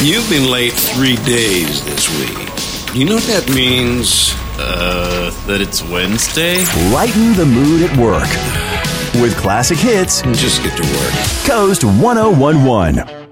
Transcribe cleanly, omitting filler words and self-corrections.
You've been late 3 days this week. You know what that means? That it's Wednesday? Lighten the mood at work with classic hits. Just get to work. Coast 1011.